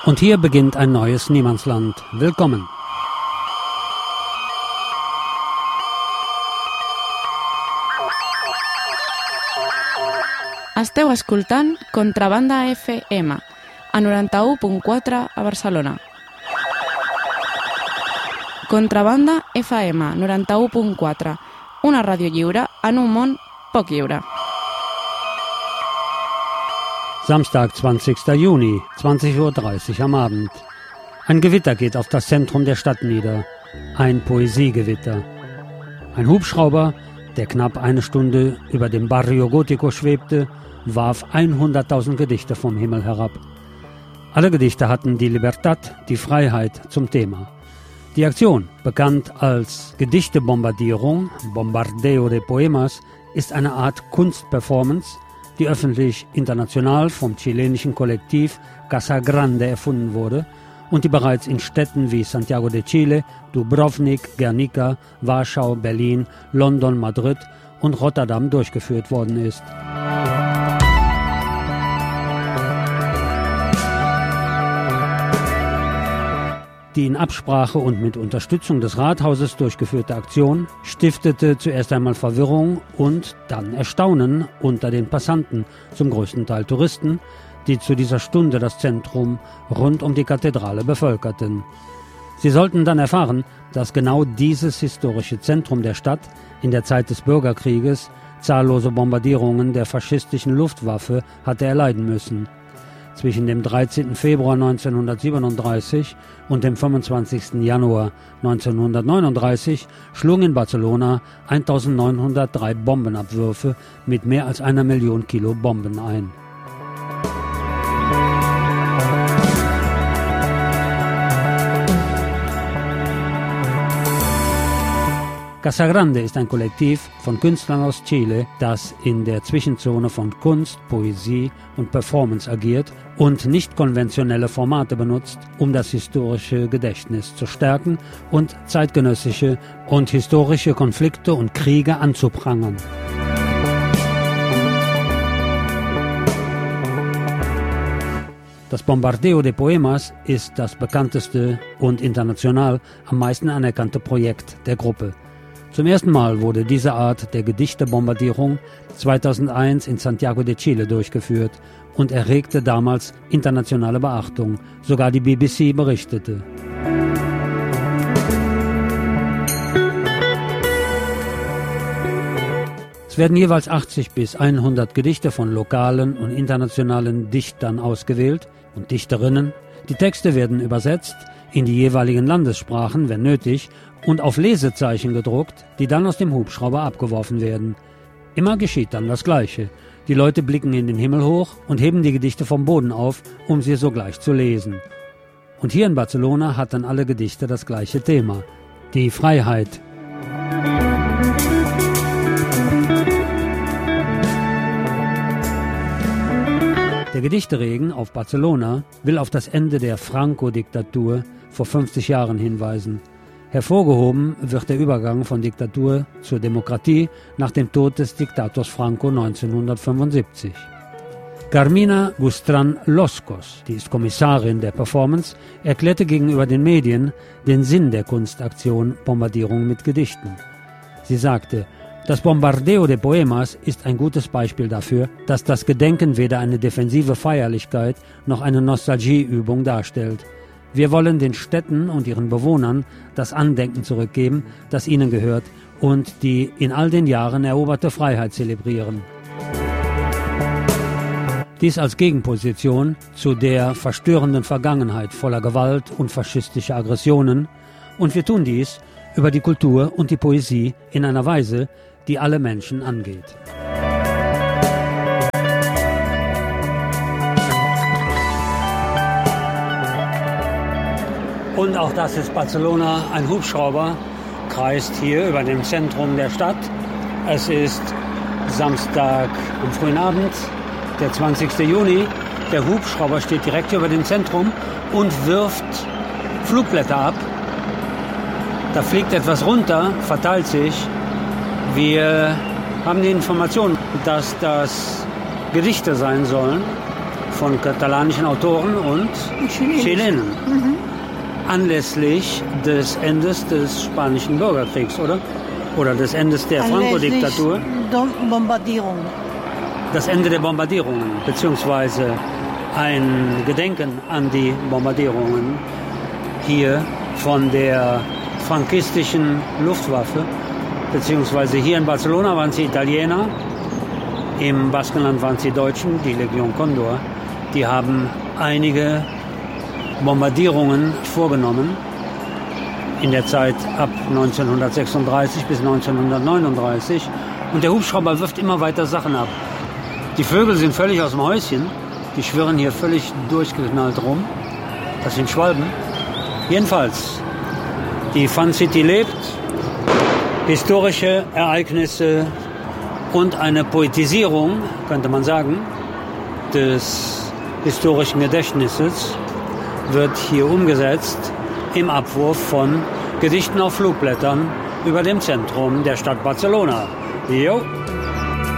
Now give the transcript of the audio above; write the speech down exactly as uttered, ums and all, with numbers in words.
Und hier beginnt ein neues Niemandsland. Willkommen. Esteu escoltant Contrabanda F M, a noranta-u punt quatre a Barcelona. Contrabanda F M, noranta-u punt quatre, una ràdio lliure en un món poc lliure. Samstag, zwanzigster Juni, zwanzig Uhr dreißig am Abend. Ein Gewitter geht auf das Zentrum der Stadt nieder. Ein Poesiegewitter. Ein Hubschrauber, der knapp eine Stunde über dem Barrio Gótico schwebte, warf hunderttausend Gedichte vom Himmel herab. Alle Gedichte hatten die Libertad, die Freiheit, zum Thema. Die Aktion, bekannt als Gedichtebombardierung, Bombardeo de Poemas, ist eine Art Kunstperformance, die öffentlich international vom chilenischen Kollektiv Casa Grande erfunden wurde und die bereits in Städten wie Santiago de Chile, Dubrovnik, Guernica, Warschau, Berlin, London, Madrid und Rotterdam durchgeführt worden ist. Die in Absprache und mit Unterstützung des Rathauses durchgeführte Aktion stiftete zuerst einmal Verwirrung und dann Erstaunen unter den Passanten, zum größten Teil Touristen, die zu dieser Stunde das Zentrum rund um die Kathedrale bevölkerten. Sie sollten dann erfahren, dass genau dieses historische Zentrum der Stadt in der Zeit des Bürgerkrieges zahllose Bombardierungen der faschistischen Luftwaffe hatte erleiden müssen. Zwischen dem dreizehnten Februar neunzehnhundertsiebenunddreißig und dem fünfundzwanzigsten Januar neunzehnhundertneununddreißig schlugen in Barcelona eintausendneunhundertdrei Bombenabwürfe mit mehr als einer Million Kilo Bomben ein. Casa Grande ist ein Kollektiv von Künstlern aus Chile, das in der Zwischenzone von Kunst, Poesie und Performance agiert und nicht konventionelle Formate benutzt, um das historische Gedächtnis zu stärken und zeitgenössische und historische Konflikte und Kriege anzuprangern. Das Bombardeo de Poemas ist das bekannteste und international am meisten anerkannte Projekt der Gruppe. Zum ersten Mal wurde diese Art der Gedichtebombardierung zweitausendeins in Santiago de Chile durchgeführt und erregte damals internationale Beachtung. Sogar die B B C berichtete. Es werden jeweils achtzig bis hundert Gedichte von lokalen und internationalen Dichtern ausgewählt und Dichterinnen. Die Texte werden übersetzt in die jeweiligen Landessprachen, wenn nötig, und auf Lesezeichen gedruckt, die dann aus dem Hubschrauber abgeworfen werden. Immer geschieht dann das Gleiche. Die Leute blicken in den Himmel hoch und heben die Gedichte vom Boden auf, um sie sogleich zu lesen. Und hier in Barcelona hatten alle Gedichte das gleiche Thema: die Freiheit. Der Gedichteregen auf Barcelona will auf das Ende der Franco-Diktatur vor fünfzig Jahren hinweisen. Hervorgehoben wird der Übergang von Diktatur zur Demokratie nach dem Tod des Diktators Franco neunzehnhundertfünfundsiebzig. Carmina Gustran Loscos, die ist Kommissarin der Performance, erklärte gegenüber den Medien den Sinn der Kunstaktion Bombardierung mit Gedichten. Sie sagte: Das Bombardeo de Poemas ist ein gutes Beispiel dafür, dass das Gedenken weder eine defensive Feierlichkeit noch eine Nostalgieübung darstellt. Wir wollen den Städten und ihren Bewohnern das Andenken zurückgeben, das ihnen gehört, und die in all den Jahren eroberte Freiheit zelebrieren. Dies als Gegenposition zu der verstörenden Vergangenheit voller Gewalt und faschistischer Aggressionen. Und wir tun dies über die Kultur und die Poesie in einer Weise, die alle Menschen angeht. Und auch das ist Barcelona. Ein Hubschrauber kreist hier über dem Zentrum der Stadt. Es ist Samstag am frühen Abend, der zwanzigster Juni. Der Hubschrauber steht direkt über dem Zentrum und wirft Flugblätter ab. Da fliegt etwas runter, verteilt sich. Wir haben die Information, dass das Gedichte sein sollen von katalanischen Autoren und Chilenen. Mhm. Anlässlich des Endes des Spanischen Bürgerkriegs, oder? Oder des Endes der Franco-Diktatur. Bombardierung. Das Ende der Bombardierungen, beziehungsweise ein Gedenken an die Bombardierungen hier von der frankistischen Luftwaffe, beziehungsweise hier in Barcelona waren sie Italiener, im Baskenland waren sie Deutschen, die Legion Condor. Die haben einige Bombardierungen vorgenommen in der Zeit ab neunzehnhundertsechsunddreißig bis neunzehnhundertneununddreißig. Und der Hubschrauber wirft immer weiter Sachen ab. Die Vögel sind völlig aus dem Häuschen. Die schwirren hier völlig durchgeknallt rum. Das sind Schwalben. Jedenfalls, die Fun City lebt. Historische Ereignisse und eine Poetisierung, könnte man sagen, des historischen Gedächtnisses wird hier umgesetzt im Abwurf von Gedichten auf Flugblättern über dem Zentrum der Stadt Barcelona. Jo.